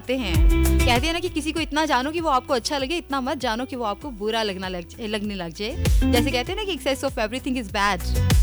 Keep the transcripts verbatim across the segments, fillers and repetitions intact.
सकते हैं। कहते हैं ना कि किसी को इतना जानो कि वो आपको अच्छा लगे, इतना मत जानो कि वो आपको बुरा लगना लग लगने लग जाए। जैसे कहते हैं ना कि access of everything is bad.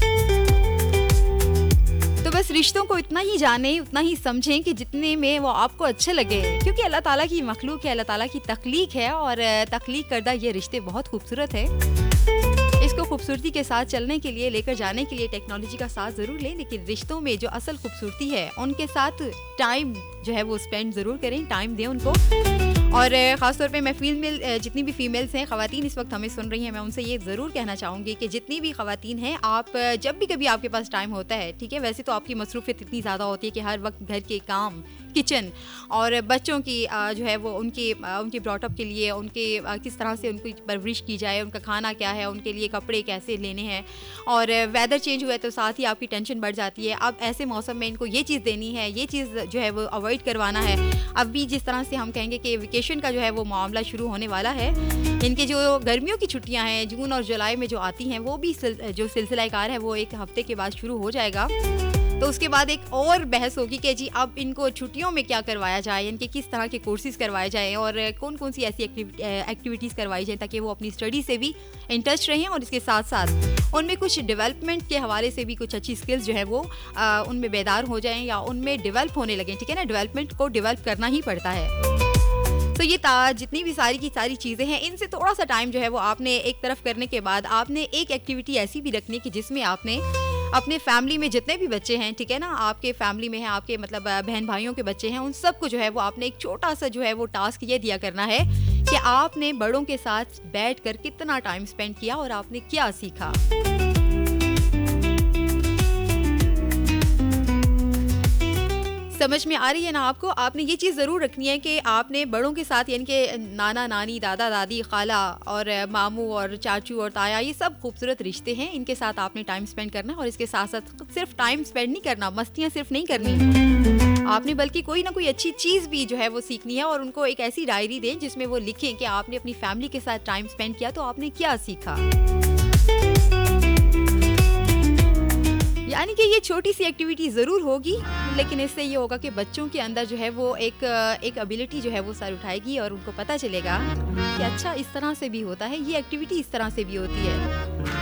तो बस रिश्तों को इतना ही जाने, उतना ही समझें कि जितने में वो आपको अच्छे लगे, क्योंकि अल्लाह ताला की मखलूक है, अल्लाह ताला की तख्लीक है और तख्लीक करदा ये रिश्ते बहुत खूबसूरत है। इसको खूबसूरती के साथ चलने के लिए, लेकर जाने के लिए टेक्नोलॉजी का साथ ज़रूर लें, लेकिन रिश्तों में जो असल खूबसूरती है उनके साथ टाइम जो है वो स्पेंड ज़रूर करें, टाइम दें उनको। और ख़ास तौर पे मैं फीमेल जितनी भी फीमेल्स हैं, ख़वातीन इस वक्त हमें सुन रही हैं, मैं उनसे ये ज़रूर कहना चाहूँगी कि जितनी भी ख़वातीन हैं, आप जब भी कभी आपके पास टाइम होता है, ठीक है, वैसे तो आपकी मसरूफ़ियत इतनी ज़्यादा होती है कि हर वक्त घर के काम, किचन और बच्चों की जो है वो उनके उनके ब्रॉटअप के लिए, उनके किस तरह से उनकी परवरिश की जाए, उनका खाना क्या है, उनके लिए कपड़े कैसे लेने हैं, और वेदर चेंज हुआ है तो साथ ही आपकी टेंशन बढ़ जाती है। अब ऐसे मौसम में इनको ये चीज़ देनी है, ये चीज़ जो है वो अवॉइड करवाना है। अब भी जिस तरह से हम कहेंगे कि वेकेशन का जो है वो मामला शुरू होने वाला है, इनके जो गर्मियों की छुट्टियां हैं जून और जुलाई में जो आती हैं, वो भी जो सिलसिला कार है वो एक हफ्ते के बाद शुरू हो जाएगा। तो उसके बाद एक और बहस होगी कि जी अब इनको छुट्टियों में क्या करवाया जाए, इनके किस तरह के कोर्सेज करवाए जाएँ और कौन कौन सी ऐसी एक्टिविटीज़ करवाई जाए ताकि वो अपनी स्टडी से भी इन टच रहें और इसके साथ साथ उनमें कुछ डेवलपमेंट के हवाले से भी कुछ अच्छी स्किल्स जो है वो आ, उनमें बेदार हो जाएं या उनमें डेवलप होने लगें। ठीक है ना, डेवलपमेंट को डेवलप करना ही पड़ता है। तो ये जितनी भी सारी की सारी चीज़ें हैं, इनसे थोड़ा सा टाइम जो है वो आपने एक तरफ करने के बाद आपने एक एक्टिविटी ऐसी भी रखनी कि जिसमें आपने अपने फैमिली में जितने भी बच्चे हैं, ठीक है ना, आपके फैमिली में हैं, आपके मतलब बहन भाइयों के बच्चे हैं, उन सबको जो है वो आपने एक छोटा सा जो है वो टास्क ये दिया करना है कि आपने बड़ों के साथ बैठकर कितना टाइम स्पेंड किया और आपने क्या सीखा। समझ में आ रही है ना आपको? आपने ये चीज़ ज़रूर रखनी है कि आपने बड़ों के साथ, यानी कि नाना नानी, दादा दादी, खाला और मामू और चाचू और ताया, ये सब खूबसूरत रिश्ते हैं, इनके साथ आपने टाइम स्पेंड करना है। और इसके साथ साथ सिर्फ टाइम स्पेंड नहीं करना, मस्तियाँ सिर्फ नहीं करनी, आपने बल्कि कोई ना कोई अच्छी चीज़ भी जो है वो सीखनी है। और उनको एक ऐसी डायरी दें जिसमें वो लिखें कि आपने अपनी फैमिली के साथ टाइम स्पेंड किया तो आपने क्या सीखा। यानी कि ये छोटी सी एक्टिविटी ज़रूर होगी, लेकिन इससे ये होगा कि बच्चों के अंदर जो है वो एक एक एबिलिटी जो है वो सर उठाएगी और उनको पता चलेगा कि अच्छा इस तरह से भी होता है, ये एक्टिविटी इस तरह से भी होती है।